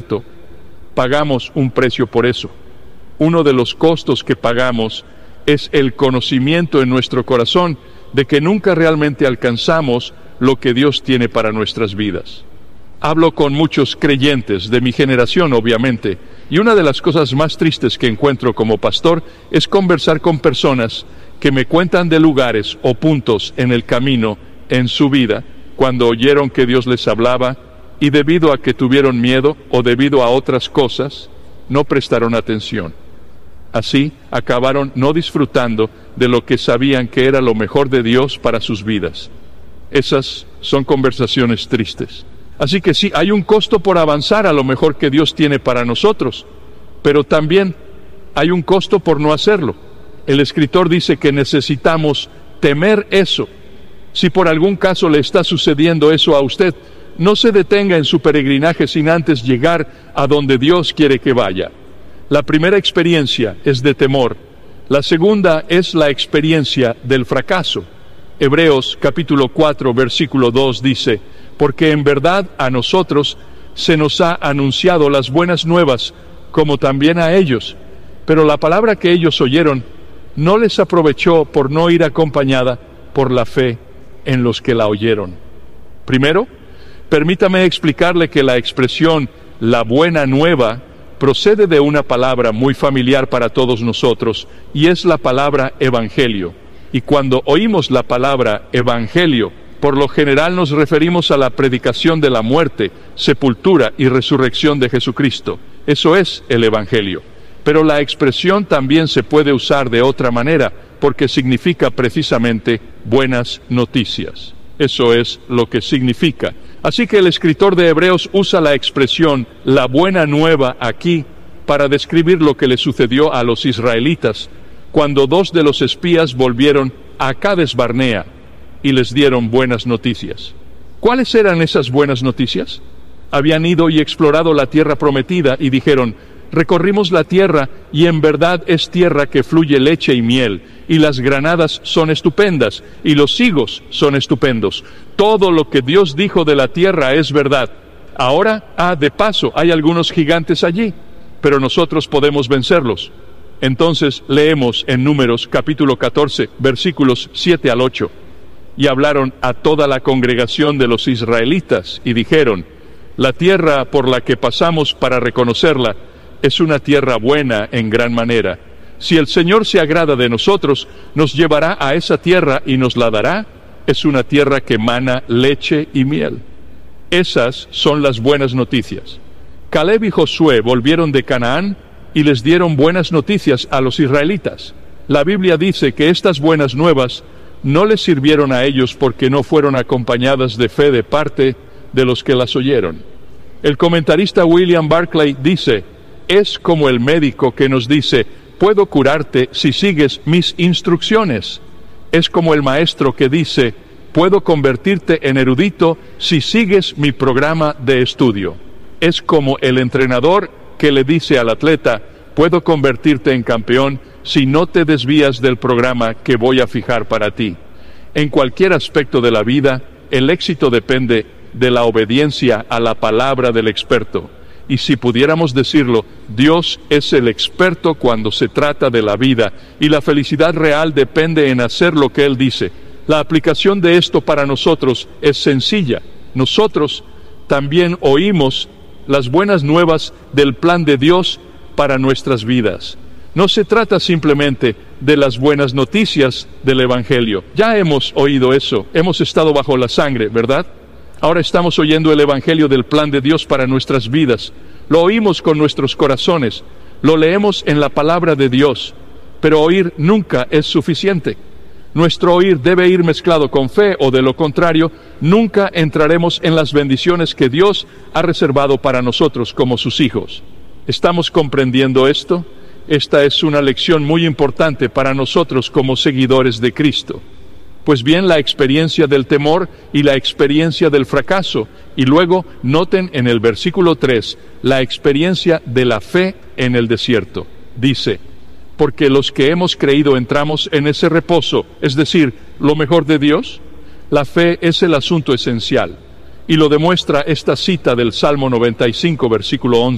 desierto, pagamos un precio por eso. Uno de los costos que pagamos es el conocimiento en nuestro corazón de que nunca realmente alcanzamos lo que Dios tiene para nuestras vidas. Hablo con muchos creyentes de mi generación, obviamente, y una de las cosas más tristes que encuentro como pastor es conversar con personas que me cuentan de lugares o puntos en el camino en su vida cuando oyeron que Dios les hablaba y debido a que tuvieron miedo o debido a otras cosas, no prestaron atención. Así acabaron no disfrutando de lo que sabían que era lo mejor de Dios para sus vidas. Esas son conversaciones tristes. Así que sí, hay un costo por avanzar a lo mejor que Dios tiene para nosotros, pero también hay un costo por no hacerlo. El escritor dice que necesitamos temer eso. Si por algún caso le está sucediendo eso a usted, no se detenga en su peregrinaje sin antes llegar a donde Dios quiere que vaya. La primera experiencia es de temor. La segunda es la experiencia del fracaso. Hebreos capítulo 4, versículo 2 dice: porque en verdad a nosotros se nos ha anunciado las buenas nuevas, como también a ellos. Pero la palabra que ellos oyeron no les aprovechó por no ir acompañada por la fe en los que la oyeron. Primero, permítame explicarle que la expresión la buena nueva procede de una palabra muy familiar para todos nosotros, y es la palabra evangelio. Y cuando oímos la palabra evangelio, por lo general nos referimos a la predicación de la muerte, sepultura y resurrección de Jesucristo. Eso es el evangelio. Pero la expresión también se puede usar de otra manera, porque significa precisamente buenas noticias. Eso es lo que significa. Así que el escritor de Hebreos usa la expresión la buena nueva aquí para describir lo que le sucedió a los israelitas cuando dos de los espías volvieron a Cades Barnea y les dieron buenas noticias. ¿Cuáles eran esas buenas noticias? Habían ido y explorado la tierra prometida y dijeron: recorrimos la tierra y en verdad es tierra que fluye leche y miel, y las granadas son estupendas, y los higos son estupendos. Todo lo que Dios dijo de la tierra es verdad. Ahora, de paso, hay algunos gigantes allí, pero nosotros podemos vencerlos. Entonces leemos en Números capítulo 14, versículos 7 al 8. Y hablaron a toda la congregación de los israelitas, y dijeron: la tierra por la que pasamos para reconocerla es una tierra buena en gran manera. Si el Señor se agrada de nosotros, nos llevará a esa tierra y nos la dará. Es una tierra que mana leche y miel. Esas son las buenas noticias. Caleb y Josué volvieron de Canaán y les dieron buenas noticias a los israelitas. La Biblia dice que estas buenas nuevas no les sirvieron a ellos porque no fueron acompañadas de fe de parte de los que las oyeron. El comentarista William Barclay dice: es como el médico que nos dice: puedo curarte si sigues mis instrucciones. Es como el maestro que dice: puedo convertirte en erudito si sigues mi programa de estudio. Es como el entrenador que le dice al atleta: puedo convertirte en campeón si no te desvías del programa que voy a fijar para ti. En cualquier aspecto de la vida, el éxito depende de la obediencia a la palabra del experto. Y si pudiéramos decirlo, Dios es el experto cuando se trata de la vida, y la felicidad real depende en hacer lo que Él dice. La aplicación de esto para nosotros es sencilla. Nosotros también oímos las buenas nuevas del plan de Dios para nuestras vidas. No se trata simplemente de las buenas noticias del Evangelio. Ya hemos oído eso, hemos estado bajo la sangre, ¿verdad? Ahora estamos oyendo el Evangelio del plan de Dios para nuestras vidas. Lo oímos con nuestros corazones, lo leemos en la palabra de Dios, pero oír nunca es suficiente. Nuestro oír debe ir mezclado con fe, o de lo contrario, nunca entraremos en las bendiciones que Dios ha reservado para nosotros como sus hijos. ¿Estamos comprendiendo esto? Esta es una lección muy importante para nosotros como seguidores de Cristo. Pues bien, la experiencia del temor y la experiencia del fracaso, y luego noten en el versículo 3 la experiencia de la fe en el desierto. Dice: porque los que hemos creído entramos en ese reposo, es decir, lo mejor de Dios. La fe es el asunto esencial, y lo demuestra esta cita del Salmo 95, versículo 11.